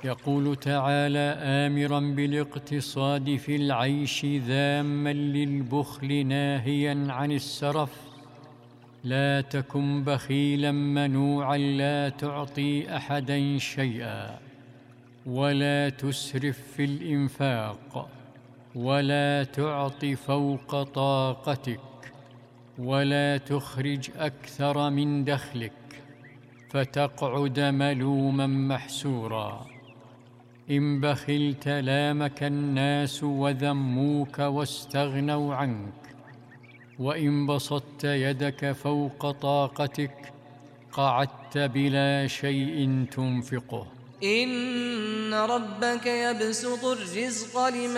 يقول تعالى آمراً بالاقتصاد في العيش ذاماً للبخل ناهياً عن السرف: لا تكن بخيلاً منوعاً لا تعطي أحداً شيئاً، ولا تسرف في الإنفاق، ولا تعط فوق طاقتك، ولا تخرج أكثر من دخلك فتقعد ملوماً محسوراً. إن بخلت لامك الناس وذموك واستغنوا عنك، وإن بسطت يدك فوق طاقتك قعدت بلا شيء تنفقه. إن ربك يبسط الرزق لمن